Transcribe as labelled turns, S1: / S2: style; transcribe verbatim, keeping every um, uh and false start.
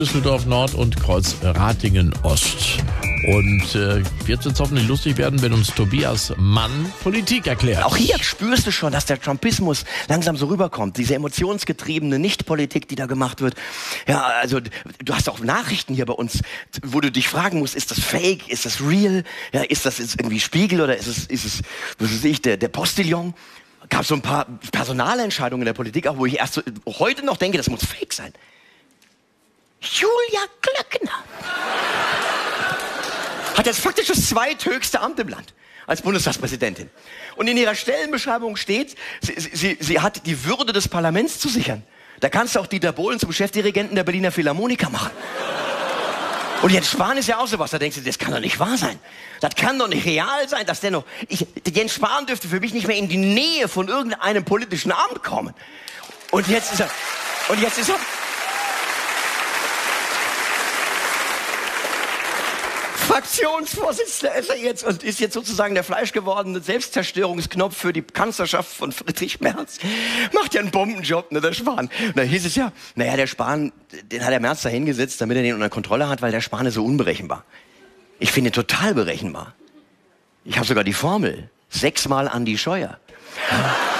S1: Düsseldorf Nord und Kreuz Ratingen Ost. Und äh, wird es hoffentlich lustig werden, wenn uns Tobias Mann Politik erklärt.
S2: Auch hier spürst du schon, dass der Trumpismus langsam so rüberkommt. Diese emotionsgetriebene Nicht-Politik, die da gemacht wird. Ja, also du hast auch Nachrichten hier bei uns, wo du dich fragen musst, ist das fake, ist das real? Ja, ist das jetzt irgendwie Spiegel oder ist es, ist es, was weiß ich, der, der Postillon? Gab so ein paar Personalentscheidungen in der Politik, auch wo ich erst so, heute noch denke, das muss fake sein. Julia Klöckner hat jetzt faktisch das zweithöchste Amt im Land als Bundestagspräsidentin. Und in ihrer Stellenbeschreibung steht, sie, sie, sie hat die Würde des Parlaments zu sichern. Da kannst du auch Dieter Bohlen zum Chefdirigenten der Berliner Philharmoniker machen. Und Jens Spahn ist ja auch sowas, da denkst du, das kann doch nicht wahr sein. Das kann doch nicht real sein, dass der noch... Ich, Jens Spahn dürfte für mich nicht mehr in die Nähe von irgendeinem politischen Amt kommen. Und jetzt ist er... Und jetzt ist er... Fraktionsvorsitzender ist er jetzt und ist jetzt sozusagen der fleischgewordene Selbstzerstörungsknopf für die Kanzlerschaft von Friedrich Merz. Macht ja einen Bombenjob, ne, der Spahn. Und da hieß es ja, naja, der Spahn, den hat der Merz da hingesetzt, damit er den unter Kontrolle hat, weil der Spahn ist so unberechenbar. Ich finde ihn total berechenbar. Ich habe sogar die Formel. Sechsmal Andi Scheuer.